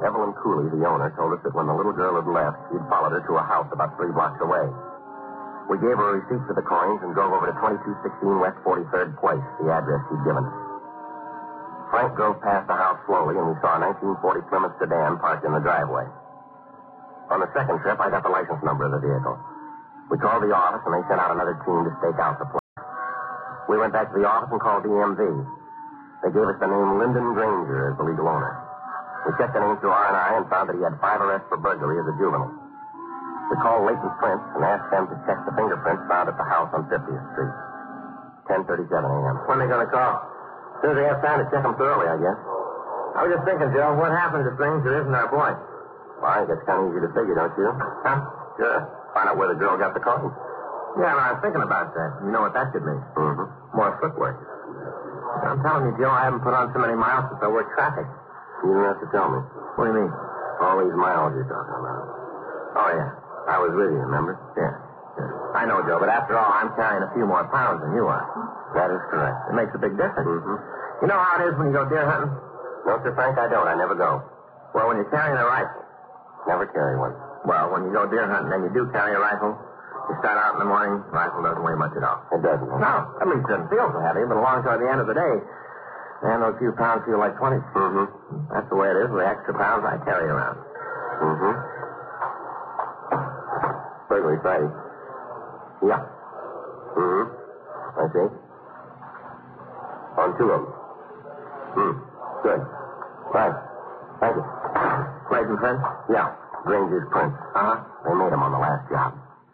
Evelyn Cooley, the owner, told us that when the little girl had left, he'd followed her to a house about 3 blocks away. We gave her a receipt for the coins and drove over to 2216 West 43rd Place, the address he'd given us. Frank drove past the house slowly, and we saw a 1940 Plymouth sedan parked in the driveway. On the second trip, I got the license number of the vehicle. We called the office, and they sent out another team to stake out the place. We went back to the office and called DMV. They gave us the name Lyndon Granger as the legal owner. We checked the name through R&I and found that he had 5 arrests for burglary as a juvenile. We called Leighton Prince and asked them to check the fingerprints found at the house on 50th Street. 10:37 a.m. When are they going to call? As soon as they have time to check them thoroughly, I guess. I was just thinking, Joe, what happens if Granger isn't our boy? Well, I think it's kind of easy to figure, don't you? Huh? Sure. Find out where the girl got the coins. Yeah, well, I was thinking about that. You know what that could mean? Mm-hmm. More footwork. I'm telling you, Joe, I haven't put on so many miles since I worked traffic. You don't have to tell me. What do you mean? All these miles you're talking about. Oh, yeah. I was with you, remember? Yeah. I know, Joe, but after all, I'm carrying a few more pounds than you are. That is correct. It makes a big difference. Mm-hmm. You know how it is when you go deer hunting? No, Sir Frank, I don't. I never go. Well, when you're carrying a rifle. Never carry one. Well, when you go deer hunting and you do carry a rifle, you start out in the morning, rifle doesn't weigh much at all. It doesn't, huh? No, at least it doesn't feel so heavy, but along toward the end of the day, man, those few pounds feel like 20. Mm-hmm. That's the way it is with the extra pounds I carry around. Mm-hmm. Burglary Friday. Yeah. Mm-hmm. I see. On 2 of them. Good. Right. Thank you. Clayton Prince? Yeah. Granger's Prince. Uh-huh. They made him on the last job.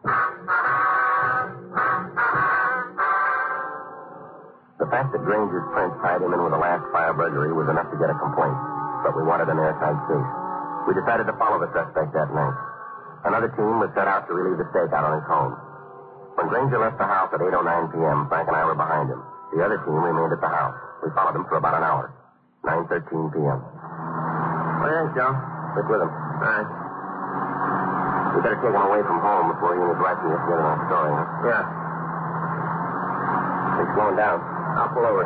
The fact that Granger's Prince tied him in with the last fire burglary was enough to get a complaint, but we wanted an airtight case. We decided to follow the suspect that night. Another team was set out to relieve the stakeout on his home. When Granger left the house at 8:09 p.m., Frank and I were behind him. The other team remained at the house. We followed him for about an hour. 9:13 p.m. What do you think, Joe? Stick with him. All right. We better take him away from home before he and his wife can get together on a story, huh? Yeah. He's slowing down. I'll pull over.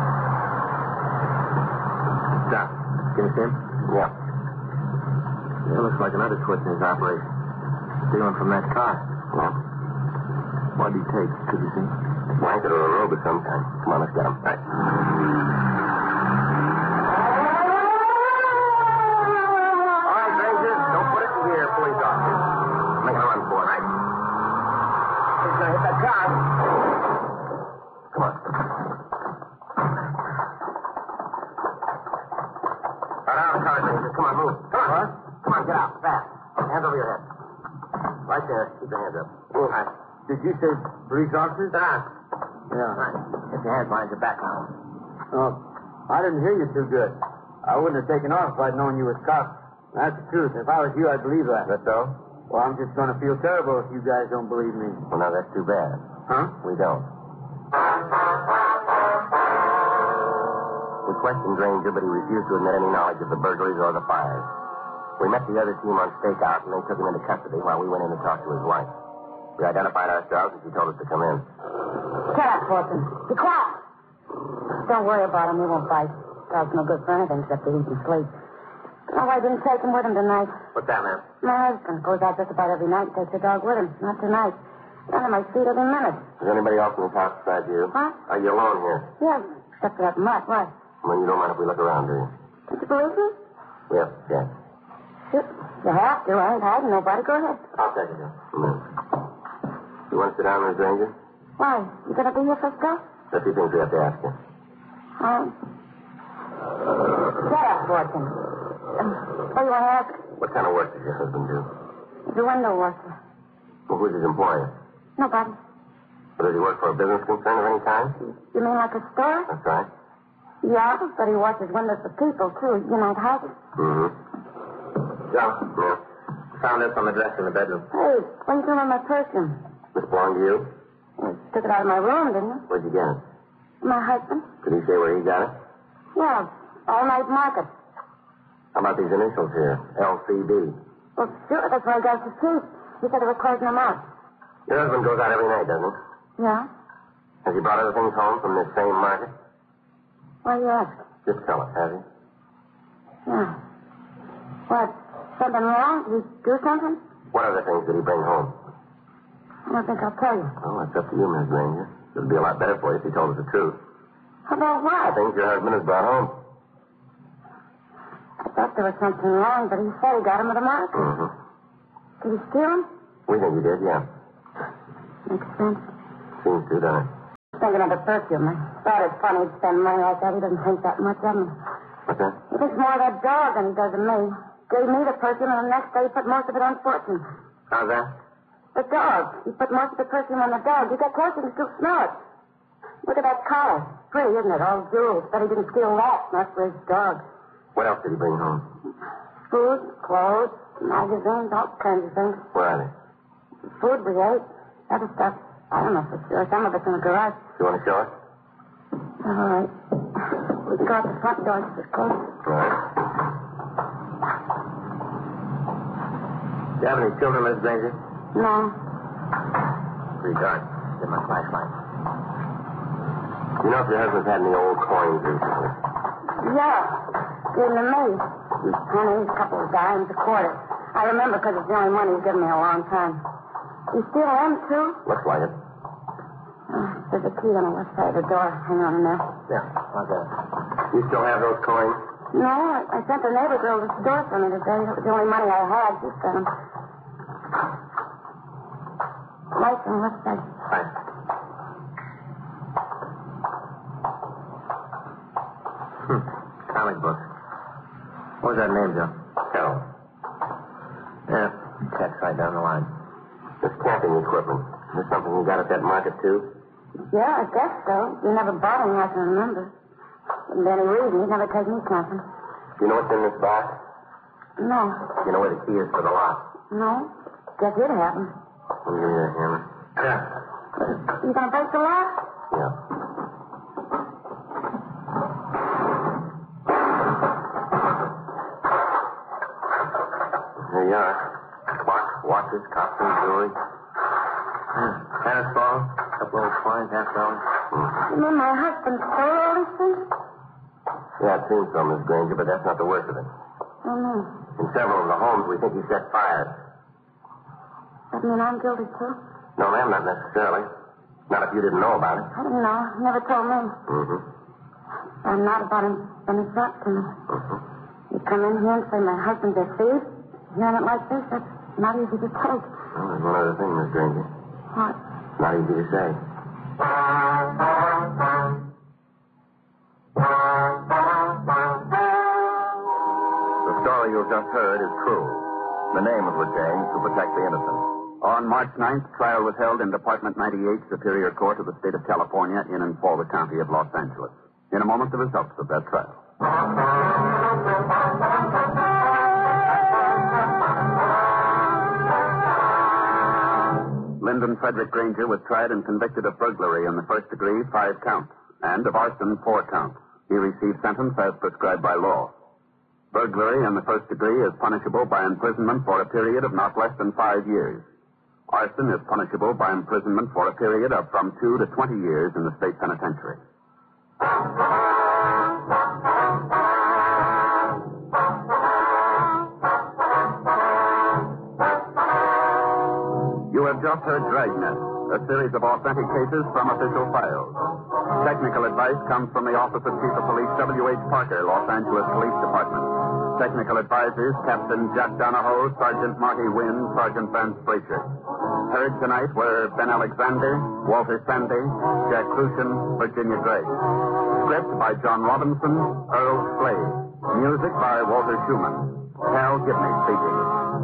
Stop. Can you see him? Yeah. It looks like another twist in his operation. Stealing from that car. Yeah. What did he take? Could you see? A blanket or a robe of some kind. Come on, let's get him. Right. All right, Granger. Don't put it in gear, police officer. Make a run for it, right? He's going to hit that car. Come on. Right out of the car, Granger. Come on, move. Come on. What? Come on, get out. Fast. Hands over your head. Right there. Keep your hands up. All right. Did you say police officers? Yeah. Right. Get your hands behind your back now. Oh, I didn't hear you too good. I wouldn't have taken off if I'd known you was cops. That's the truth. If I was you, I'd believe that. That so? Well, I'm just going to feel terrible if you guys don't believe me. Well, now, that's too bad. Huh? We don't. We questioned Granger, but he refused to admit any knowledge of the burglaries or the fires. We met the other team on stakeout, and they took him into custody while we went in to talk to his wife. We identified ourselves, and she told us to come in. Shut up, Fortune. Be quiet. Don't worry about him. He won't bite. Dog's no good for anything except to eat and sleep. No, I didn't take him with him tonight. What's that, man? My husband goes out just about every night and takes the dog with him. Not tonight. None of my feet every minute. Is anybody else in this house besides you? Huh? Are you alone here? Yeah, except for that mutt. Why? Well, you don't mind if we look around, do you? Don't you believe me? Yes, yes. You have to. I ain't hiding nobody. Go ahead. I'll take it, Joe. Come in. You want to sit down, Miss Granger? Why? You going to be here first, go? There are a few things we have to ask you. Shut up, Fortune. What do you want to ask? What kind of work does your husband do? He's a window washer. Well, who's his employer? Nobody. Well, does he work for a business concern of any kind? You mean like a store? That's right. Yeah, but he washes windows for people, too. Unite houses. Mm-hmm. Joe? Yeah. Found this on the dresser in the bedroom. Hey, what are you doing with my perfume? This belonged to you? You took it out of my room, didn't you? Where'd you get it? My husband? Did he say where he got it? Yeah, all night market. How about these initials here? LCD. Well, sure, that's where I got the teeth. He said they were closing them out. Your husband goes out every night, doesn't he? Yeah? Has he brought other things home from this same market? Why do you ask? Just tell us, has he? Yeah. What? Something wrong? Did he do something? What other things did he bring home? I don't think I'll tell you. Oh, that's up to you, Miss Granger. It'd be a lot better for you if you told us the truth. About what? Things your husband has brought home. I thought there was something wrong, but he said he got him at a market. Mm-hmm. Did he steal him? We think he did, yeah. Makes sense. Seems to, doesn't it? Thinking of the perfume. I thought it's funny he'd spend money like that. He doesn't think that much of me. What's that? He thinks more of that dog than he does of me. Gave me the perfume, and the next day he put most of it on Fortune. How's that? The dog. He put most of the perfume on the dog. He got close and still smell it. Look at that collar. Pretty, isn't it? All jewels. Bet he didn't steal that. Not for his dog. What else did he bring home? Food, clothes, magazines, all kinds of things. Where are they? Food we ate. Other stuff, I don't know for sure. Some of it's in the garage. You want to show us? All right. We can go out the front door. It's closed. Right. Do you have any children, Miss Granger? No. Pretty dark. Get my flashlight. You know if your husband's had any old coins recently? Yeah. Gave them to me. Pennies, a couple of dimes, a quarter. I remember because it's the only money he's given me in a long time. You steal them, too? Looks like it. There's a key on the left side of the door. Hang on in there. Yeah, I'll get it. You still have those coins? No, I sent the neighbor girl to the store for me today. That was the only money I had. She sent them. Lights on the left side. Right. Comic book. What was that name, Joe? Carol. Yeah, text right down the line. This camping equipment. Is this something you got at that market, too? Yeah, I guess so. You never bought any I can remember. Wouldn't be any reason. He'd never take me camping. Do you know what's in this box? No. You know where the key is for the lock? No. Guess you'd have him. Let me give you that hammer. Yeah. You gonna break the lock? Yeah. Here you are. Clock, watches, costume, jewelry. Tennis ball, a couple old coins, $50. You mean my husband stole all these things? Yeah, it seems so, Miss Granger, but that's not the worst of it. Oh, no. In several of the homes, we think he set fires. That mean I'm guilty, too? No, ma'am, not necessarily. Not if you didn't know about it. I didn't know. He never told me. Mm-hmm. I'm not about him when he's up to me. Mm-hmm. You come in here and say my husband's a thief. Hearing it like this, that's not easy to take. Well, there's one other thing, Miss Granger. What? Not easy to say. The story you've just heard is true. The names were changed to protect the innocent. On March 9th, trial was held in Department 98, Superior Court of the State of California, in and for the County of Los Angeles. In a moment, the results of that trial. Lyndon Frederick Granger was tried and convicted of burglary in the first degree, 5 counts, and of arson, 4 counts. He received sentence as prescribed by law. Burglary in the first degree is punishable by imprisonment for a period of not less than 5 years. Arson is punishable by imprisonment for a period of from 2 to 20 years in the state penitentiary. You have just heard Dragnet, a series of authentic cases from official files. Technical advice comes from the Office of Chief of Police W.H. Parker, Los Angeles Police Department. Technical advisors, Captain Jack Donahoe, Sergeant Marty Wynn, Sergeant Vance Frazier. Heard tonight were Ben Alexander, Walter Sandy, Jack Crucian, Virginia Gray. Script by John Robinson, Earl Slade. Music by Walter Schumann. Hal Gibney speaking.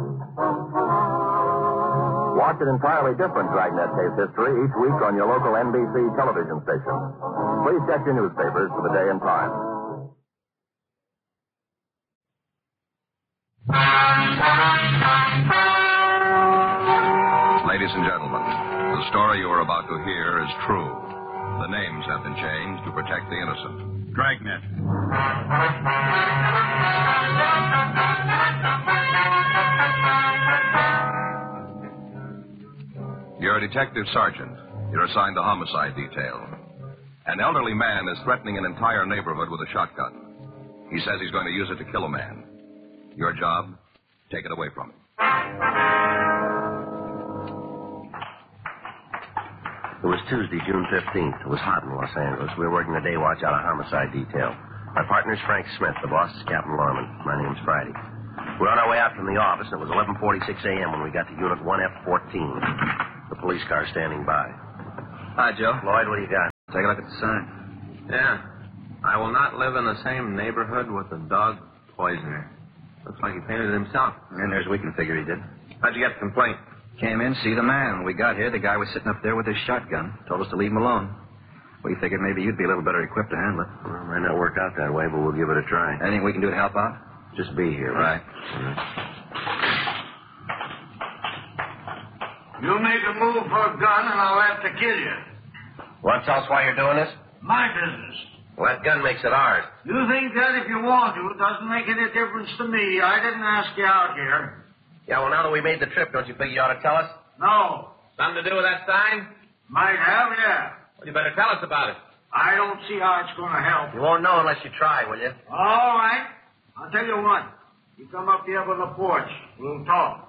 Watch an entirely different Dragnet case history each week on your local NBC television station. Please check your newspapers for the day and time. Ladies and gentlemen, the story you are about to hear is true. The names have been changed to protect the innocent. Dragnet. You're a detective sergeant. You're assigned the homicide detail. An elderly man is threatening an entire neighborhood with a shotgun. He says he's going to use it to kill a man. Your job? Take it away from him. It was Tuesday, June 15th. It was hot in Los Angeles. We were working the day watch out of homicide detail. My partner's Frank Smith. The boss is Captain Lorman. My name's Friday. We're on our way out from the office, and it was 11:46 a.m. when we got to Unit 1F14. The police car standing by. Hi, Joe. Lloyd, what do you got? Take a look at the sign. Yeah. I will not live in the same neighborhood with a dog poisoner. Looks like he painted it himself. And there's we can figure he did. How'd you get the complaint? Came in, see the man. When we got here, the guy was sitting up there with his shotgun. Told us to leave him alone. We figured maybe you'd be a little better equipped to handle it. Well, might not work out that way, but we'll give it a try. Anything we can do to help out? Just be here. Right. You make a move for a gun, and I'll have to kill you. Want to tell us why you're doing this? My business. Well, that gun makes it ours. You think that if you want to, it doesn't make any difference to me. I didn't ask you out here. Yeah, well, now that we made the trip, don't you figure you ought to tell us? No. Something to do with that sign? Might have, yeah. Well, you better tell us about it. I don't see how it's going to help. You won't know unless you try, will you? All right. I'll tell you what. You come up here on the porch. We'll talk.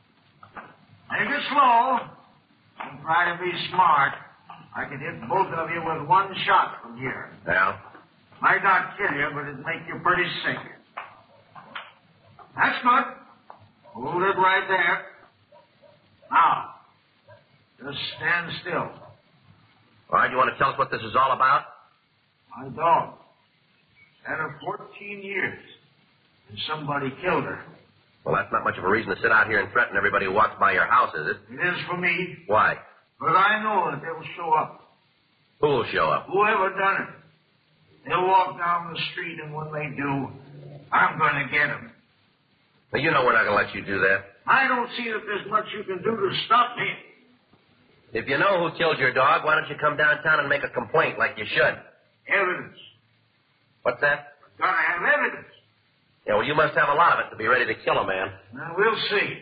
Take it slow. Don't try to be smart. I can hit both of you with one shot from here. Yeah? Might not kill you, but it'd make you pretty sick. That's good. Hold it right there. Now, just stand still. All right, you want to tell us what this is all about? My dog. Had her 14 years. And somebody killed her. Well, that's not much of a reason to sit out here and threaten everybody who walks by your house, is it? It is for me. Why? But I know that they'll show up. Who will show up? Whoever done it. They'll walk down the street, and when they do, I'm going to get them. Well, you know we're not going to let you do that. I don't see that there's much you can do to stop me. If you know who killed your dog, why don't you come downtown and make a complaint like you should? Evidence. What's that? Gotta have evidence. Yeah, well, you must have a lot of it to be ready to kill a man. Now, we'll see.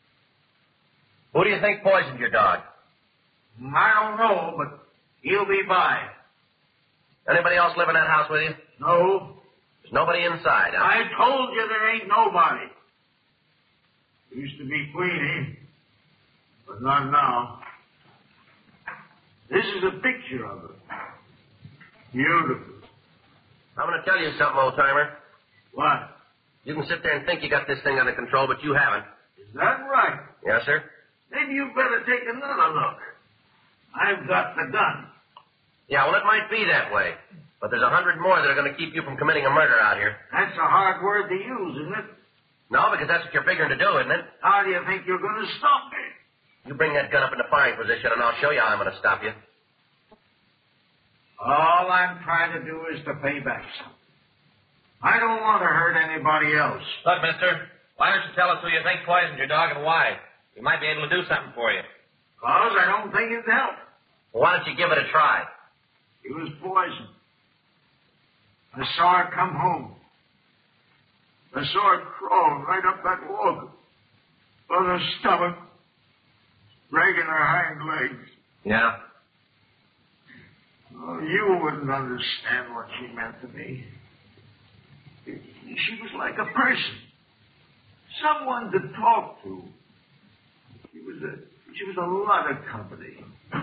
Who do you think poisoned your dog? I don't know, but he'll be by. Anybody else live in that house with you? No. There's nobody inside, huh? I told you there ain't nobody. Used to be Queenie, but not now. This is a picture of her. Beautiful. I'm going to tell you something, old-timer. What? You can sit there and think you got this thing under control, but you haven't. Is that right? Yes, sir? Maybe you better take another look. I've got the gun. Yeah, well, it might be that way. But there's 100 more that are going to keep you from committing a murder out here. That's a hard word to use, isn't it? No, because that's what you're figuring to do, isn't it? How do you think you're going to stop me? You bring that gun up into firing position, and I'll show you how I'm going to stop you. All I'm trying to do is to pay back something. I don't want to hurt anybody else. Look, mister, why don't you tell us who you think poisoned your dog and why? We might be able to do something for you. Because I don't think it'd help. Well, why don't you give it a try? He was poisoned. I saw her come home. I saw her crawl right up that walk on her stomach, dragging her hind legs. Yeah? Oh, you wouldn't understand what she meant to me. She was like a person. Someone to talk to. She was a lot of company.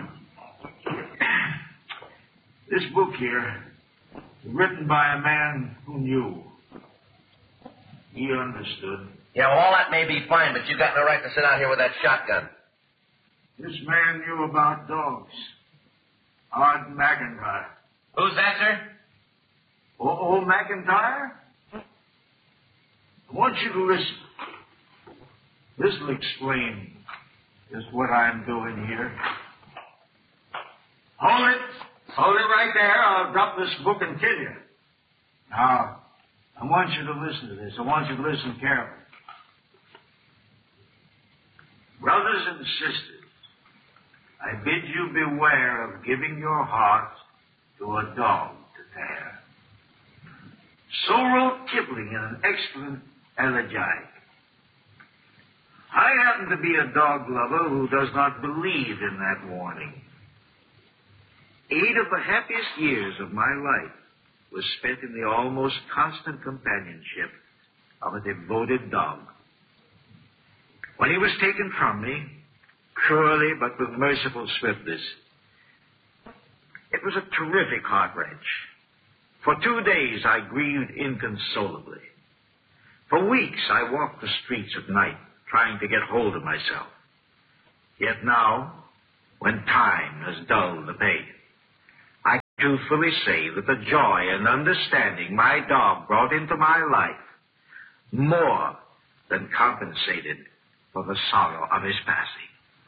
This book here, written by a man who knew. He understood. Yeah, well, all that may be fine, but you got no right to sit out here with that shotgun. This man knew about dogs. Art McIntyre. Who's that, sir? Old McIntyre? I want you to listen. This will explain just what I'm doing here. Hold it. Hold it right there. I'll drop this book and kill you. Now, I want you to listen to this. I want you to listen carefully. Brothers and sisters, I bid you beware of giving your heart to a dog to tear. So wrote Kipling in an excellent elegiac. I happen to be a dog lover who does not believe in that warning. 8 of the happiest years of my life was spent in the almost constant companionship of a devoted dog. When he was taken from me, cruelly but with merciful swiftness, it was a terrific heart wrench. For 2 days I grieved inconsolably. For weeks I walked the streets at night trying to get hold of myself. Yet now, when time has dulled the pain, I can truthfully say that the joy and understanding my dog brought into my life more than compensated for the sorrow of his passing.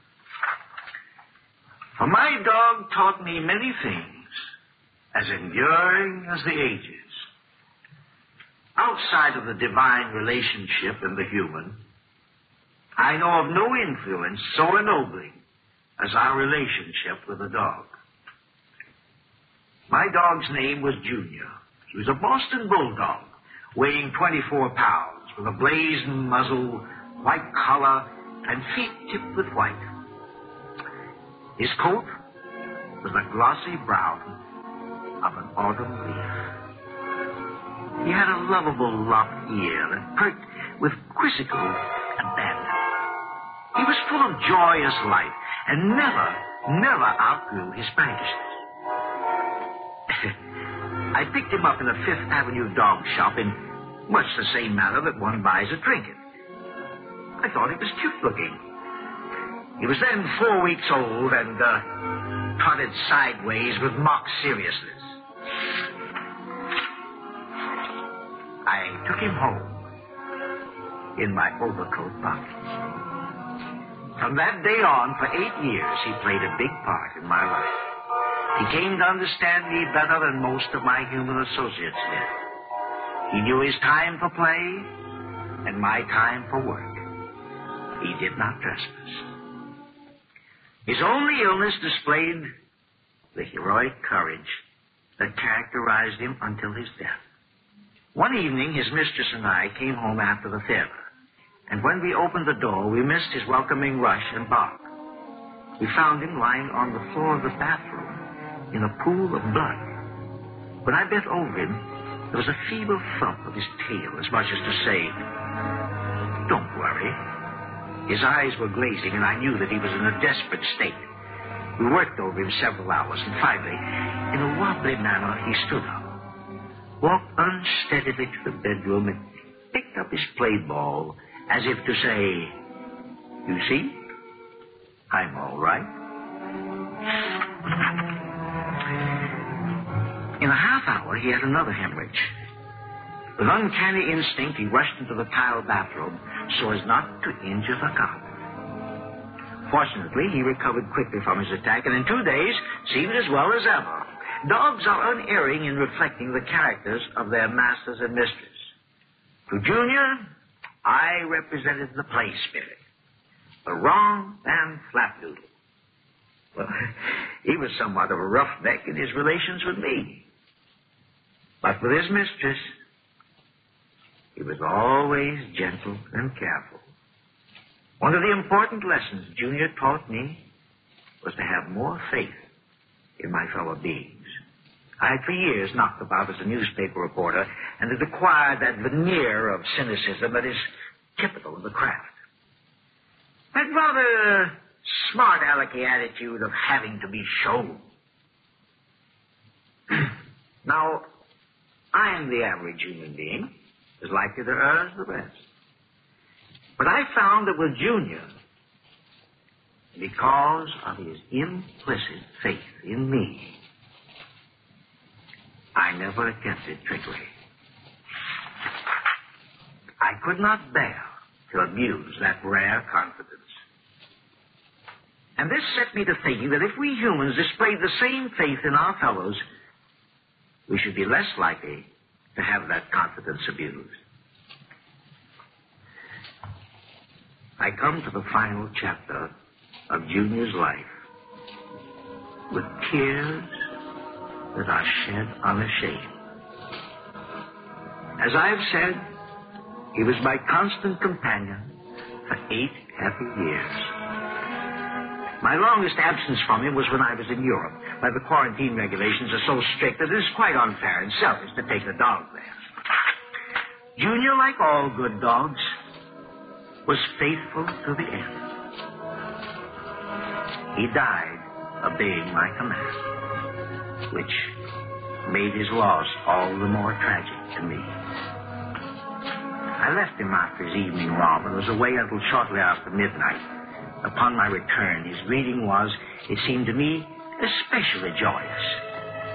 For my dog taught me many things, as enduring as the ages. Outside of the divine relationship and the human, I know of no influence so ennobling as our relationship with the dog. My dog's name was Junior. He was a Boston Bulldog, weighing 24 pounds, with a blazing muzzle, white collar, and feet tipped with white. His coat was the glossy brown of an autumn leaf. He had a lovable lopped ear that perked with quizzical abandon. He was full of joyous life and never outgrew his practices. I picked him up in a Fifth Avenue dog shop in much the same manner that one buys a trinket. I thought he was cute looking. He was then 4 weeks old and trotted sideways with mock seriousness. I took him home in my overcoat pocket. From that day on, for 8 years, he played a big part in my life. He came to understand me better than most of my human associates did. He knew his time for play and my time for work. He did not trespass. His only illness displayed the heroic courage that characterized him until his death. One evening, his mistress and I came home after the theater, and when we opened the door, we missed his welcoming rush and bark. We found him lying on the floor of the bathroom in a pool of blood. When I bent over him, there was a feeble thump of his tail, as much as to say, "Don't worry." His eyes were glazing, and I knew that he was in a desperate state. We worked over him several hours, and finally, in a wobbly manner, he stood up, walked unsteadily to the bedroom, and picked up his play ball, as if to say, "You see, I'm all right." In a half hour, he had another hemorrhage. With uncanny instinct, he rushed into the tiled bathroom so as not to injure the carpet. Fortunately, he recovered quickly from his attack, and in 2 days seemed as well as ever. Dogs are unerring in reflecting the characters of their masters and mistress. To Junior, I represented the play spirit, the wrong and flapdoodle. Well, he was somewhat of a roughneck in his relations with me. But with his mistress, he was always gentle and careful. One of the important lessons Junior taught me was to have more faith in my fellow beings. I had for years knocked about as a newspaper reporter and had acquired that veneer of cynicism that is typical of the craft. That rather smart alecky attitude of having to be shown. Now, I am the average human being, as likely to err as the rest. But I found that with Junior, because of his implicit faith in me, I never attempted trickery. I could not bear to abuse that rare confidence. And this set me to thinking that if we humans displayed the same faith in our fellows, we should be less likely to have that confidence abused. I come to the final chapter of Junior's life with tears that are shed unashamed. As I have said, he was my constant companion for 8 happy years. My longest absence from him was when I was in Europe, where the quarantine regulations are so strict that it is quite unfair and selfish to take the dog there. Junior, like all good dogs, was faithful to the end. He died obeying my command, which made his loss all the more tragic to me. I left him after his evening romp and was away until shortly after midnight. Upon my return, his greeting was, it seemed to me, especially joyous.